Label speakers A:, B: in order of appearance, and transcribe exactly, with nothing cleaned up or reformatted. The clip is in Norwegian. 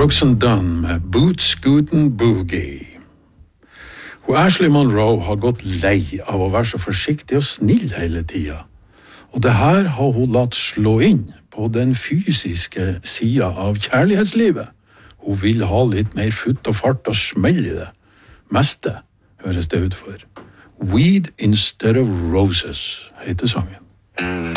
A: Brooks and Dunn med Boots, Scootin' Boogie. Og Ashley Monroe har gått lei av å være så forsiktig og snill hele tiden. Og det her har hun latt slå inn på den fysiske siden av kjærlighetslivet. Hun vil ha litt mer futt og fart og smell i det. Meste høres det ut for. Weed Instead of Roses heter sangen.